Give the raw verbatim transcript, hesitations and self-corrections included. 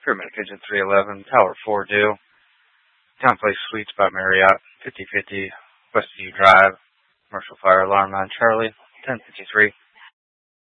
Pyramid Kitchen three eleven, Tower four due. Town Place Suites by Marriott, fifty fifty Westview Drive. Commercial fire alarm on Charlie, ten fifty-three.